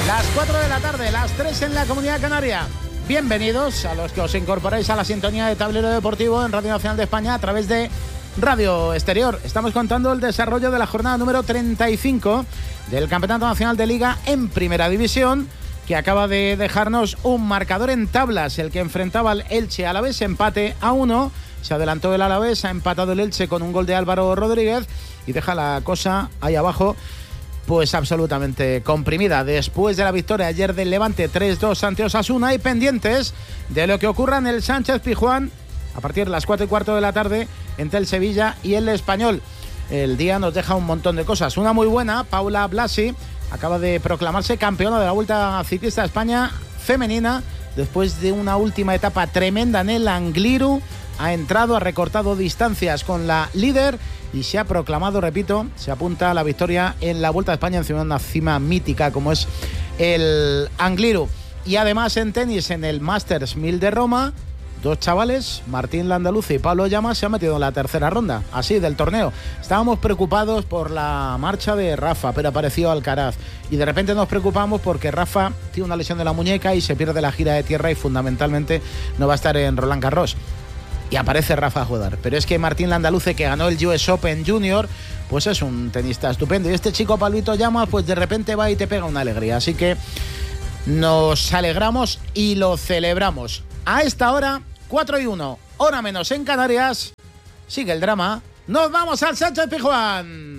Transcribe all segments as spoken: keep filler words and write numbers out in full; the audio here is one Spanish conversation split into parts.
Las cuatro de la tarde, las tres en la Comunidad Canaria. Bienvenidos a los que os incorporáis a la sintonía de Tablero Deportivo en Radio Nacional de España a través de Radio Exterior. Estamos contando el desarrollo de la jornada número treinta y cinco del Campeonato Nacional de Liga en Primera División, que acaba de dejarnos un marcador en tablas, el que enfrentaba al Elche Alavés, empate a uno. Se adelantó el Alavés, ha empatado el Elche con un gol de Álvaro Rodríguez y deja la cosa ahí abajo pues absolutamente comprimida. Después de la victoria ayer del Levante tres dos ante Osasuna, y pendientes de lo que ocurra en el Sánchez Pizjuán a partir de las cuatro y cuarto de la tarde entre el Sevilla y el Español. El día nos deja un montón de cosas. Una muy buena, Paula Blasi acaba de proclamarse campeona de la Vuelta Ciclista a España femenina después de una última etapa tremenda en el Angliru. Ha entrado, ha recortado distancias con la líder y se ha proclamado, repito, se apunta a la victoria en la Vuelta a España encima de una cima mítica como es el Angliru. Y además en tenis, en el Masters mil de Roma, dos chavales, Martín Landaluce y Pablo Llamas, se han metido en la tercera ronda, así, del torneo. Estábamos preocupados por la marcha de Rafa, pero apareció Alcaraz. Y de repente nos preocupamos porque Rafa tiene una lesión de la muñeca y se pierde la gira de tierra y fundamentalmente no va a estar en Roland Garros. Y aparece Rafa Jodar. Pero es que Martín Landaluce, que ganó el U S Open Junior, pues es un tenista estupendo. Y este chico Pablito Llamas, pues de repente va y te pega una alegría. Así que nos alegramos y lo celebramos. A esta hora, cuatro y uno, hora menos en Canarias, sigue el drama. ¡Nos vamos al Sánchez Pizjuán!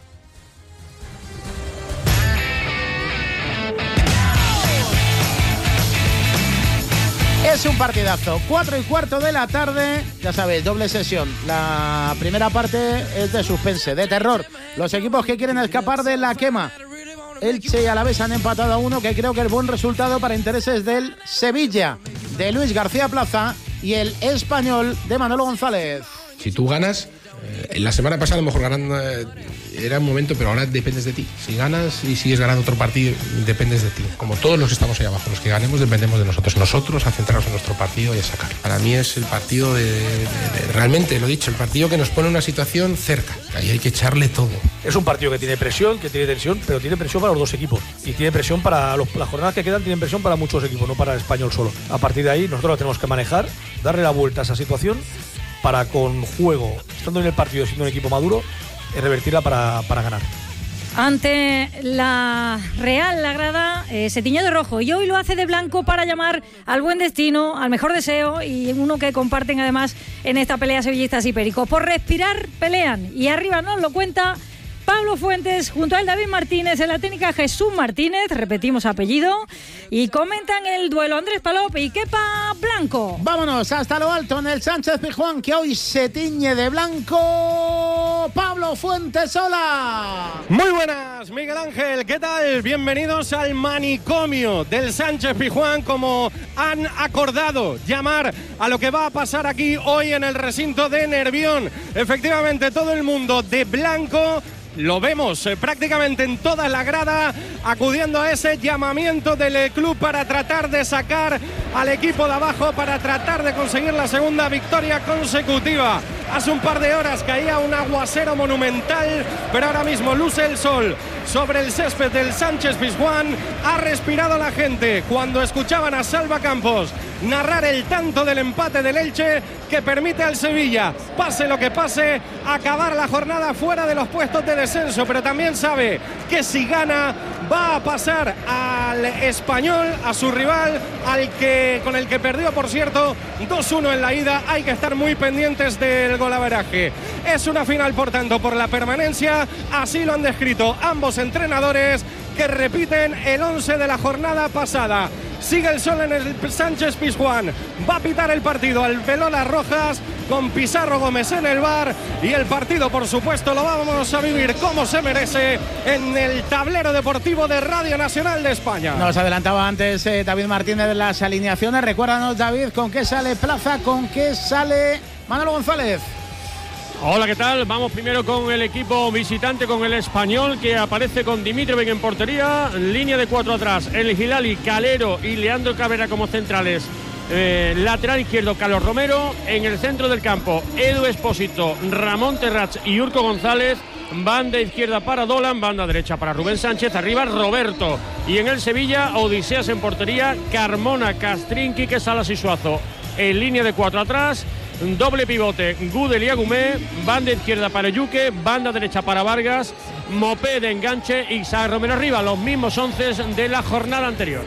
Es un partidazo, cuatro y cuarto de la tarde, ya sabéis, doble sesión. La primera parte es de suspense, de terror. Los equipos que quieren escapar de la quema. Elche y Alavés han empatado a uno, que creo que es buen resultado para intereses del Sevilla, de Luis García Plaza, y el Español de Manolo González. Si tú ganas, eh, la semana pasada a lo mejor ganando eh, era un momento, pero ahora dependes de ti. Si ganas y sigues ganando otro partido, dependes de ti. Como todos los que estamos ahí abajo, los que ganemos dependemos de nosotros. Nosotros a centrarnos en nuestro partido y a sacar. Para mí es el partido de, de, de realmente, lo he dicho, el partido que nos pone en una situación cerca. Ahí hay que echarle todo. Es un partido que tiene presión, que tiene tensión, pero tiene presión para los dos equipos. Y tiene presión para los, las jornadas que quedan, tienen presión para muchos equipos, no para el Español solo. A partir de ahí nosotros lo tenemos que manejar, darle la vuelta a esa situación para, con juego, estando en el partido siendo un equipo maduro, revertirla para, para ganar. Ante la Real, la grada eh, se tiñó de rojo y hoy lo hace de blanco para llamar al buen destino, al mejor deseo, y uno que comparten además en esta pelea sevillistas y pericos. Por respirar pelean, y arriba nos lo cuenta Pablo Fuentes junto a él David Martínez, en la técnica Jesús Martínez, repetimos apellido, y comentan el duelo Andrés Palop y Kepa Blanco. Vámonos hasta lo alto en el Sánchez Pizjuán, que hoy se tiñe de blanco. Pablo Fuentes, hola. Muy buenas, Miguel Ángel, ¿qué tal? Bienvenidos al manicomio del Sánchez Pizjuán, como han acordado llamar a lo que va a pasar aquí hoy en el recinto de Nervión. Efectivamente, todo el mundo de blanco. Lo vemos eh, prácticamente en toda la grada, acudiendo a ese llamamiento del eh, club para tratar de sacar al equipo de abajo, para tratar de conseguir la segunda victoria consecutiva. Hace un par de horas caía un aguacero monumental, pero ahora mismo luce el sol sobre el césped del Sánchez Pizjuán. Ha respirado la gente cuando escuchaban a Salva Campos narrar el tanto del empate del Elche, que permite al Sevilla, pase lo que pase, acabar la jornada fuera de los puestos de descenso, pero también sabe que si gana va a pasar al Español, a su rival, al que con el que perdió, por cierto, dos uno en la ida. Hay que estar muy pendientes del golaveraje. Es una final, por tanto, por la permanencia, así lo han descrito ambos entrenadores, que repiten el once de la jornada pasada. Sigue el sol en el Sánchez Pizjuán. Va a pitar el partido al Velolas Rojas, con Pizarro Gómez en el bar, y el partido, por supuesto, lo vamos a vivir como se merece en el tablero deportivo de Radio Nacional de España. Nos adelantaba antes eh, David Martínez de las alineaciones. Recuérdanos, David, con qué sale Plaza, con qué sale Manolo González. Hola, ¿qué tal? Vamos primero con el equipo visitante, con el Español, que aparece con Dimitrovic en portería, línea de cuatro atrás, el Hilali, Calero y Leandro Cabrera como centrales. Eh, lateral izquierdo, Carlos Romero. En el centro del campo, Edu Espósito, Ramón Terrats y Urco González. banda izquierda para Dolan, banda derecha para Rubén Sánchez, arriba Roberto. Y en el Sevilla, Odiseas en portería, Carmona, Castrín, Quique Salas y Suazo. En línea de cuatro atrás, doble pivote, Gudel y Agumé, banda izquierda para Yuque, banda derecha para Vargas, Mopé de enganche y Isaac Romero arriba, los mismos once de la jornada anterior.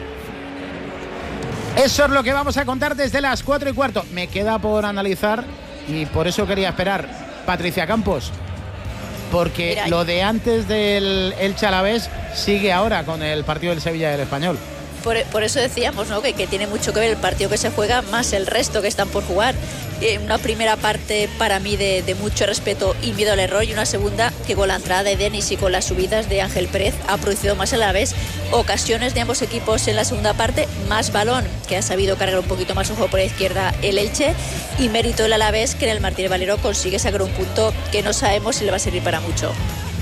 Eso es lo que vamos a contar desde las cuatro y cuarto. Me queda por analizar, y por eso quería esperar, Patricia Campos, porque Mira, lo de antes del Elche Alavés sigue ahora con el partido del Sevilla y del Español. Por, por eso decíamos, ¿no?, que, que tiene mucho que ver el partido que se juega más el resto que están por jugar. Eh, una primera parte para mí de, de mucho respeto y miedo al error, y una segunda que con la entrada de Denis y con las subidas de Ángel Pérez ha producido más a la vez ocasiones de ambos equipos en la segunda parte, más balón, que ha sabido cargar un poquito más un juego por la izquierda el Elche, y mérito del Alavés, que en el Martínez Valero consigue sacar un punto que no sabemos si le va a servir para mucho.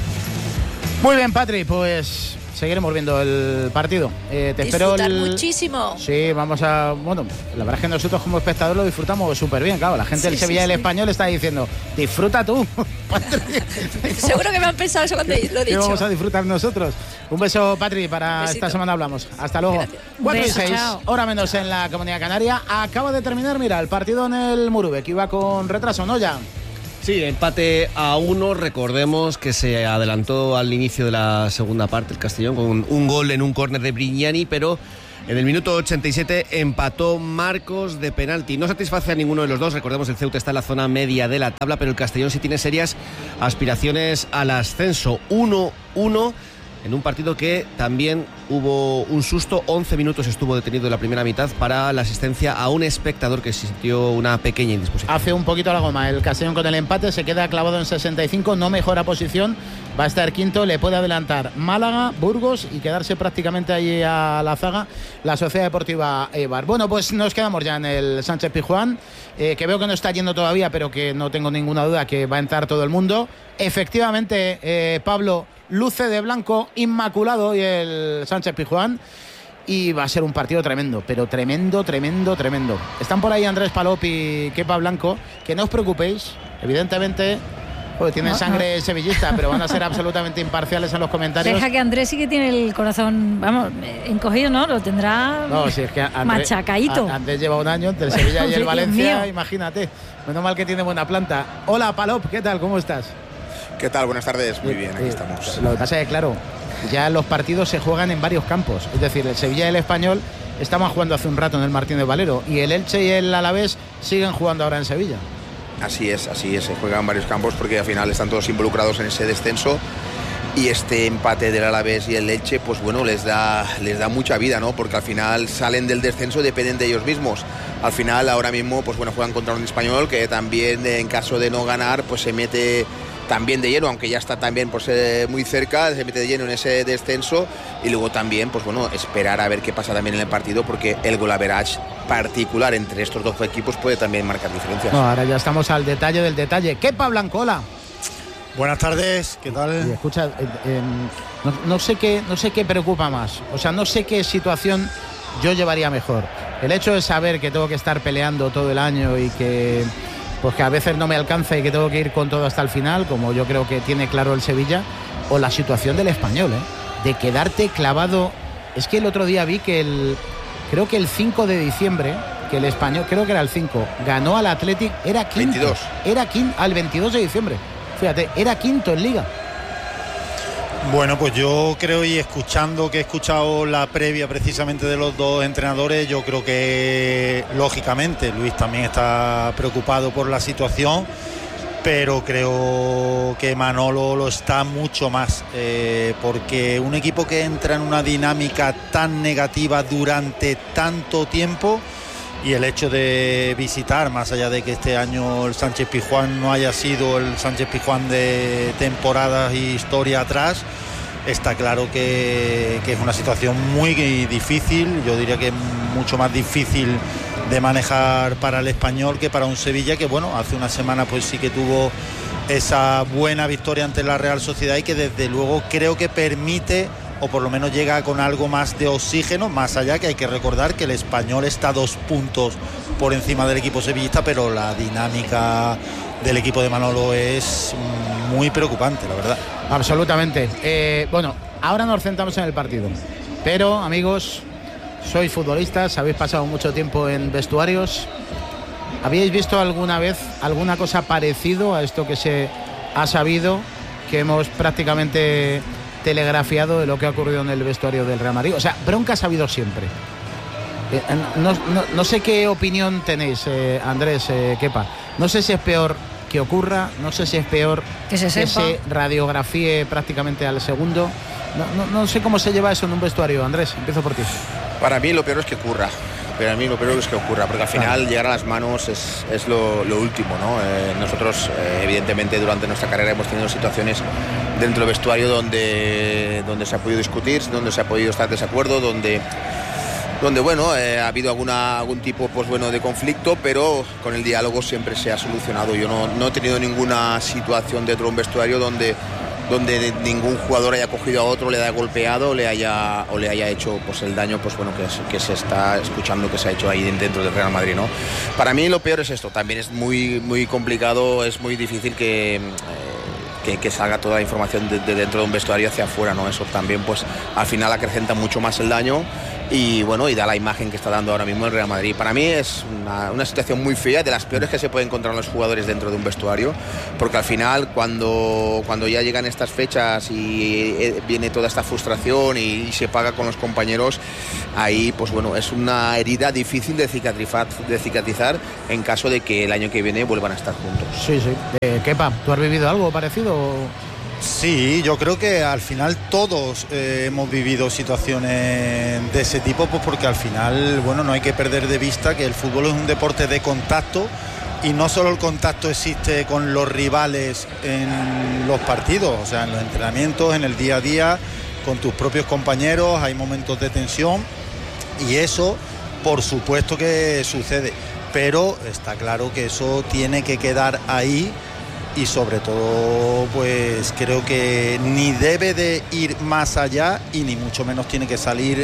Muy bien, Patri, pues seguiremos viendo el partido. Eh, te Disfrutar espero el... muchísimo. Sí, vamos a... Bueno, la verdad es que nosotros como espectadores lo disfrutamos súper bien, claro. La gente sí, del Sevilla y sí, del sí. Español está diciendo, disfruta tú. Seguro que me han pensado eso cuando lo he dicho. Vamos a disfrutar nosotros. Un beso, Patri, para Besito. Esta semana hablamos. Hasta luego. cuatro y seis, hora menos en la Comunidad Canaria. Acaba de terminar, mira, el partido en el Murube, que iba con retraso, ¿no? Ya. Sí, empate a uno. Recordemos que se adelantó al inicio de la segunda parte el Castellón con un gol en un córner de Brignani, pero en el minuto ochenta y siete empató Marcos de penalti. No satisface a ninguno de los dos. Recordemos, el Ceuta está en la zona media de la tabla, pero el Castellón sí tiene serias aspiraciones al ascenso. uno uno en un partido que también hubo un susto. once minutos estuvo detenido en la primera mitad para la asistencia a un espectador que sintió una pequeña indisposición. Hace un poquito la goma el Castellón con el empate, se queda clavado en sesenta y cinco, no mejora posición, va a estar quinto, le puede adelantar Málaga, Burgos y quedarse prácticamente ahí a la zaga la Sociedad Deportiva Eibar. Bueno, pues nos quedamos ya en el Sánchez Pizjuán, eh, que veo que no está yendo todavía, pero que no tengo ninguna duda que va a entrar todo el mundo. Efectivamente, eh, Pablo, luce de blanco inmaculado y el Sánchez Pizjuán, y va a ser un partido tremendo, pero tremendo, tremendo, tremendo. Están por ahí Andrés Palop y Kepa Blanco, que no os preocupéis, evidentemente pues tienen no, sangre no. sevillista, pero van a ser absolutamente imparciales en los comentarios. Deja que Andrés sí que tiene el corazón, vamos, encogido, ¿no? Lo tendrá no, si es que Andrés, machacaíto. A, Andrés lleva un año entre el Sevilla y el Valencia, imagínate. Menos mal que tiene buena planta. Hola, Palop, ¿qué tal? ¿Cómo estás? ¿Qué tal? Buenas tardes. Muy bien, aquí eh, estamos. Lo que pasa es que, claro, ya los partidos se juegan en varios campos. Es decir, el Sevilla y el Español estaban jugando hace un rato en el Martínez Valero, y el Elche y el Alavés siguen jugando ahora en Sevilla. Así es, así es. Se juegan en varios campos porque al final están todos involucrados en ese descenso. Y este empate del Alavés y el Elche, pues bueno, les da, les da mucha vida, ¿no? Porque al final salen del descenso y dependen de ellos mismos. Al final, ahora mismo, pues bueno, juegan contra un Español que también, en caso de no ganar, pues se mete también de lleno, aunque ya está también pues, eh, muy cerca, se mete de lleno en ese descenso. Y luego también, pues bueno, esperar a ver qué pasa también en el partido, porque el goal average particular entre estos dos equipos puede también marcar diferencias. No, ahora ya estamos al detalle del detalle. Kepa Blancola. Buenas tardes, ¿qué tal? Y escucha, eh, eh, no, no sé qué, no sé qué preocupa más. O sea, no sé qué situación yo llevaría mejor. El hecho de saber que tengo que estar peleando todo el año y que pues que a veces no me alcanza y que tengo que ir con todo hasta el final, como yo creo que tiene claro el Sevilla, o la situación del Español, ¿eh? De quedarte clavado. Es que el otro día vi que el creo que el cinco de diciembre, que el Español, creo que era el cinco, ganó al Athletic, era quinto. veintidós. Era quinto, al veintidós de diciembre. Fíjate, era quinto en Liga. Bueno, pues yo creo, y escuchando que he escuchado la previa precisamente de los dos entrenadores, yo creo que lógicamente Luis también está preocupado por la situación, pero creo que Manolo lo está mucho más, eh, porque un equipo que entra en una dinámica tan negativa durante tanto tiempo, y el hecho de visitar, más allá de que este año el Sánchez Pizjuán no haya sido el Sánchez Pizjuán de temporadas y historia atrás, está claro que, que es una situación muy difícil. Yo diría que es mucho más difícil de manejar para el Español que para un Sevilla, que bueno, hace una semana pues sí que tuvo esa buena victoria ante la Real Sociedad, y que desde luego creo que permite, o por lo menos llega con algo más de oxígeno, más allá que hay que recordar que el Español está dos puntos por encima del equipo sevillista, pero la dinámica del equipo de Manolo es muy preocupante, la verdad. Absolutamente. Eh, bueno, ahora nos centramos en el partido. Pero, amigos, sois futbolistas, habéis pasado mucho tiempo en vestuarios. ¿Habíais visto alguna vez alguna cosa parecido a esto que se ha sabido, que hemos prácticamente telegrafiado de lo que ha ocurrido en el vestuario del Real Madrid? O sea, broncas ha habido siempre. Eh, no, no, no sé qué opinión tenéis, eh, Andrés, eh, Kepa. No sé si es peor que ocurra, no sé si es peor que se, que sepa. se radiografíe prácticamente al segundo. No, no, no sé cómo se lleva eso en un vestuario. Andrés, empiezo por ti. Para mí lo peor es que ocurra. Para mí lo peor es que ocurra, porque al final claro, llegar a las manos es, es lo, lo último, ¿no? Eh, nosotros, eh, evidentemente, durante nuestra carrera hemos tenido situaciones dentro del vestuario donde, donde se ha podido discutir, donde se ha podido estar de desacuerdo, donde, donde bueno, eh, ha habido alguna, algún tipo pues, bueno, de conflicto, pero con el diálogo siempre se ha solucionado. Yo no, no he tenido ninguna situación dentro de un vestuario donde donde ningún jugador haya cogido a otro, le haya golpeado le haya, o le haya hecho pues, el daño pues, bueno, que, es, que se está escuchando que se ha hecho ahí dentro del Real Madrid, ¿no? Para mí lo peor es esto, también es muy, muy complicado, es muy difícil que... Eh, Que, que salga toda la información de, de dentro de un vestuario hacia afuera, ¿no? Eso también pues al final acrecenta mucho más el daño y bueno, y da la imagen que está dando ahora mismo el Real Madrid. Para mí es una, una situación muy fea, de las peores que se puede encontrar los jugadores dentro de un vestuario, porque al final cuando, cuando ya llegan estas fechas y eh, viene toda esta frustración y, y se paga con los compañeros, ahí pues bueno, es una herida difícil de cicatrizar, de cicatrizar en caso de que el año que viene vuelvan a estar juntos. Sí, sí. Eh, Kepa, ¿tú has vivido algo parecido? Sí, yo creo que al final todos eh, hemos vivido situaciones de ese tipo, pues porque al final, bueno, no hay que perder de vista que el fútbol es un deporte de contacto y no solo el contacto existe con los rivales en los partidos, o sea, en los entrenamientos, en el día a día, con tus propios compañeros, hay momentos de tensión y eso, por supuesto que sucede, pero está claro que eso tiene que quedar ahí. Y sobre todo, pues creo que ni debe de ir más allá y ni mucho menos tiene que salir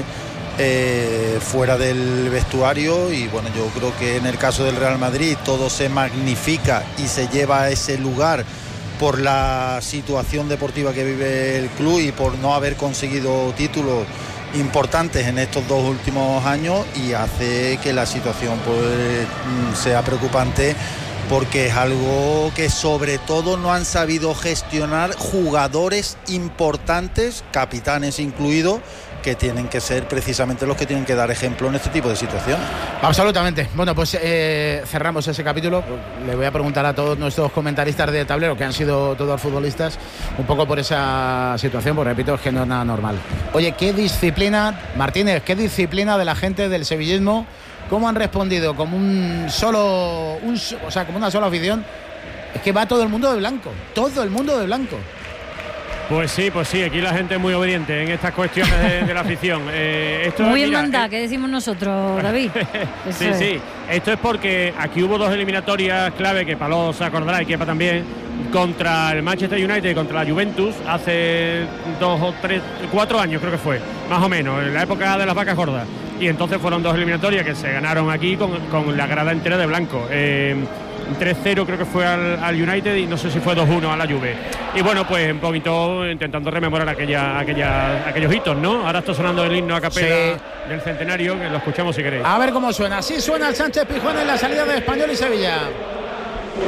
eh, fuera del vestuario. Y bueno, yo creo que en el caso del Real Madrid todo se magnifica y se lleva a ese lugar por la situación deportiva que vive el club y por no haber conseguido títulos importantes en estos dos últimos años, y hace que la situación pues sea preocupante, porque es algo que sobre todo no han sabido gestionar jugadores importantes, capitanes incluidos, que tienen que ser precisamente los que tienen que dar ejemplo en este tipo de situaciones. Absolutamente. Bueno, pues eh, cerramos ese capítulo. Le voy a preguntar a todos nuestros comentaristas de tablero, que han sido todos futbolistas, un poco por esa situación, porque repito, es que no es nada normal. Oye, ¿qué disciplina, Martínez, qué disciplina de la gente del sevillismo? ¿Cómo han respondido? Como un solo, un, o sea, como una sola afición. Es que va todo el mundo de blanco, todo el mundo de blanco. Pues sí, pues sí, aquí la gente es muy obediente en estas cuestiones de, de la afición. Eh, esto, muy mira, hermandad, eh, que decimos nosotros, David. sí, es. sí. Esto es porque aquí hubo dos eliminatorias clave, que Paló se acordará y Kepa también, contra el Manchester United y contra la Juventus, hace dos o tres, cuatro años creo que fue, más o menos, en la época de las vacas gordas. Y entonces fueron dos eliminatorias que se ganaron aquí con, con la grada entera de blanco. Eh, tres cero creo que fue al, al United y no sé si fue dos uno a la Juve. Y bueno, pues un poquito intentando rememorar aquella, aquella, aquellos hitos, ¿no? Ahora está sonando el himno a capela sí. del centenario, que lo escuchamos si queréis. A ver cómo suena. Así suena el Sánchez Pizjuán en la salida de Español y Sevilla.